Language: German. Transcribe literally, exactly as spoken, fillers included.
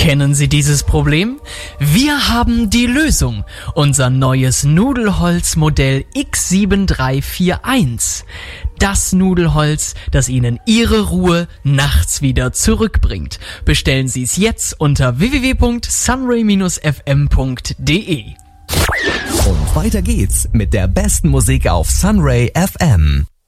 Kennen Sie dieses Problem? Wir haben die Lösung. Unser neues Nudelholzmodell X sieben drei vier eins. Das Nudelholz, das Ihnen Ihre Ruhe nachts wieder zurückbringt. Bestellen Sie es jetzt unter w w w punkt sunray dash f m punkt d e. Und weiter geht's mit der besten Musik auf Sunray F M.